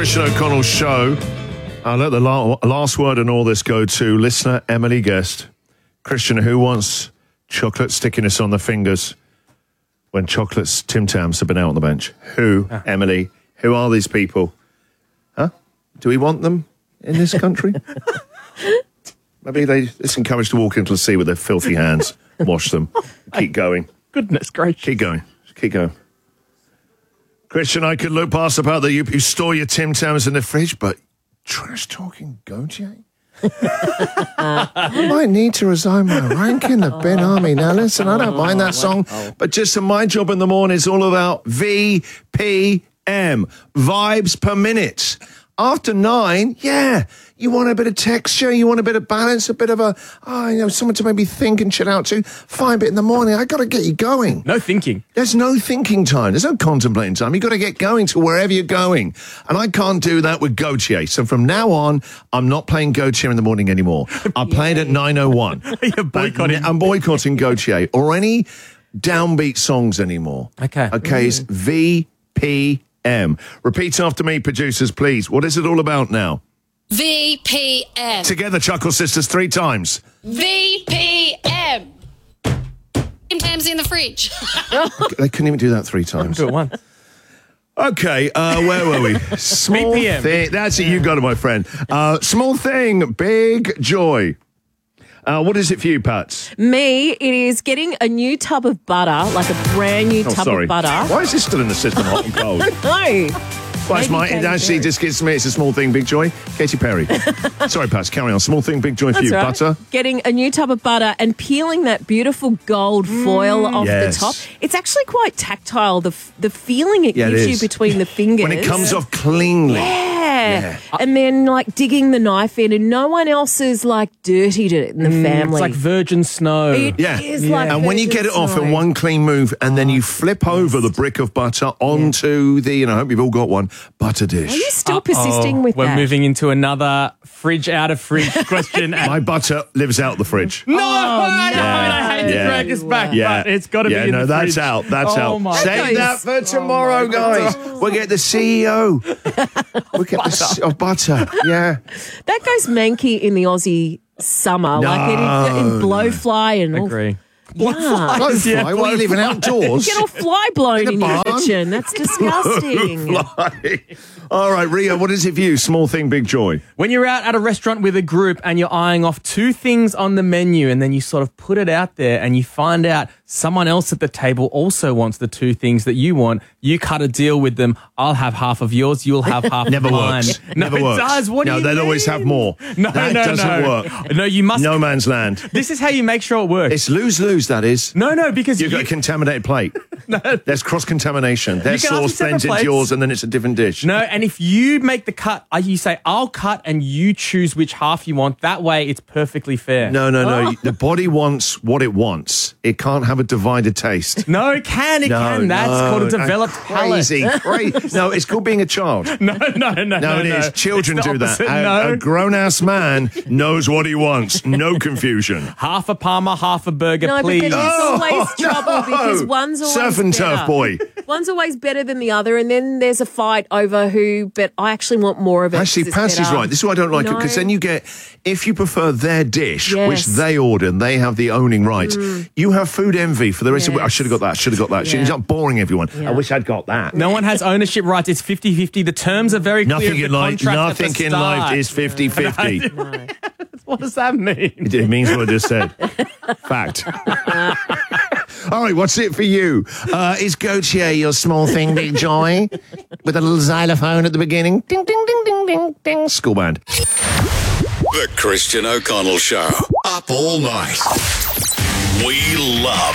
Christian O'Connell Show. I'll let the last word in all this go to listener Emily Guest. Christian, who wants chocolate stickiness on the fingers when chocolates Tim Tams have been out on the bench? Who, Emily? Who are these people? Huh? Do we want them in this country? Maybe it's encouraged to walk into the sea with their filthy hands, wash them, keep going. Goodness gracious. Keep going. Keep going. Christian, I could look past the part that you store your Tim Tams in the fridge, but trash talking Gautier? I might need to resign my rank in the Ben Army. Now listen, I don't mind that song, but just my job in the morning is all about VPM, vibes per minute. After 9, you want a bit of texture, you want a bit of balance, a bit of someone to maybe think and chill out to. Fine, but in the morning, I got to get you going. No thinking. There's no thinking time. There's no contemplating time. You've got to get going to wherever you're going. And I can't do that with Gautier. So from now on, I'm not playing Gautier in the morning anymore. I played at 9:01. You're boycotting. I'm boycotting Gautier or any downbeat songs anymore. Okay. It's VPM. Repeat after me, producers, please. What is it all about now? VPM. Together, Chuckle Sisters, 3 times. VPM. Tim Tams in the fridge. They couldn't even do that 3 times. Do it once. Okay, where were we? Small VPM. thing. That's it, you got it, my friend. Small thing, big joy. What is it for you, Pats? Me, it is getting a new tub of butter, like a brand new tub of butter. Why is this still in the system, hot and cold? No. Well, it actually just gives me, it's a small thing, big joy. Katy Perry. Sorry, Pats, carry on. Small thing, big joy for you. Right. Butter. Getting a new tub of butter and peeling that beautiful gold foil off the top. It's actually quite tactile, the feeling it gives you between the fingers. When it comes off cleanly. Yeah. And then, like, digging the knife in, and no one else is, like, dirtied it in the family. It's like virgin snow. It is like and when you get it off in snow. one clean move, and then you flip over the brick of butter onto the, I hope you've all got one, butter dish. Are you still persisting with We're that? moving into another fridge out of fridge question. My butter lives out the fridge. No, I hate to drag us back, but it's got to be in the that's fridge. out. That's out. My Save that for tomorrow, guys. We'll get the CEO. We'll get the butter. Yeah. That goes manky in the Aussie summer, like in blowfly and all. Agree. Yeah. Blowfly? What, are you living outdoors? Get all fly blown in your barn? kitchen. That's disgusting. All right, Ria, what is it for you? Small thing, big joy. When you're out at a restaurant with a group and you're eyeing off 2 things on the menu and then you sort of put it out there and you find out someone else at the table also wants the 2 things that you want, you cut a deal with them. I'll have half of yours, you'll have half Never of mine. works. No, Never it works. does. What do you they'll mean? always have more. That doesn't work. No, you must. No man's land. This is how you make sure it works. It's lose-lose, that is. No, because You've got a contaminated plate. There's cross-contamination. Their You can ask sauce for separate blends into plates. yours and then it's a different dish. No, and if you make the cut, you say, I'll cut and you choose which half you want. That way it's perfectly fair. No. The body wants what it wants. It can't have a divided taste. No, it can. It can. That's called a developed palate. Crazy. No, it's called being a child. No, it is. Children It's the do that. opposite, A grown-ass man knows what he wants. No confusion. Half a Parma, half a burger, No, please. but then it's always trouble because one's always Surf and better. turf, boy. One's always better than the other, and then there's a fight over who, but I actually want more of it. Actually, 'cause it's Patsy's better. right. This is why I don't like it, because then you get, if you prefer their dish, which Yes. they order and they have the owning right, you have food envy for the rest of it. I should have got that, should have got that. It's not boring everyone. I wish I'd got that. No one has ownership rights. It's 50-50. The terms are very clear. Nothing the in life, contract at the nothing in life start. is 50-50. What does that mean? It means what I just said. Fact. All right, what's it for you? Is Gautier your small thing, big joy? With a little xylophone at the beginning? Ding, ding, ding, ding, ding, ding. School band. The Christian O'Connell Show. Up all night. We love